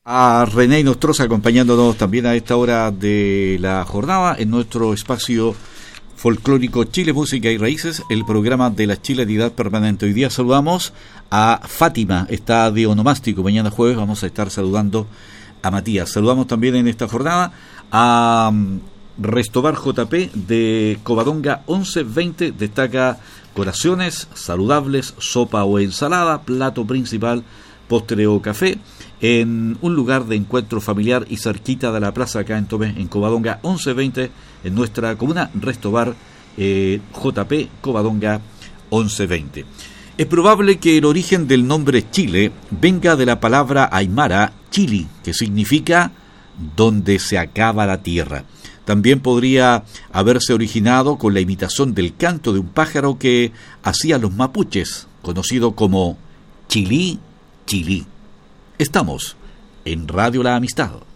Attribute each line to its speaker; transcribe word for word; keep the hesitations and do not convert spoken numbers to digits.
Speaker 1: A René Nostroza acompañándonos también a esta hora de la jornada en nuestro espacio folclórico Chile, Música y Raíces, el programa de la chilenidad permanente. Hoy día saludamos a Fátima, está de onomástico, mañana jueves vamos a estar saludando a Matías. Saludamos también en esta jornada a um, Restobar J P de Covadonga once veinte, destaca colaciones saludables, sopa o ensalada, plato principal, postre o café, en un lugar de encuentro familiar y cerquita de la plaza acá en Tomé, en Covadonga once veinte, en nuestra comuna. Restobar eh, J P Covadonga once veinte. Es probable que el origen del nombre Chile venga de la palabra aymara chili, que significa donde se acaba la tierra. También podría haberse originado con la imitación del canto de un pájaro que hacían los mapuches, conocido como chilí, chilí. Estamos en Radio La Amistad.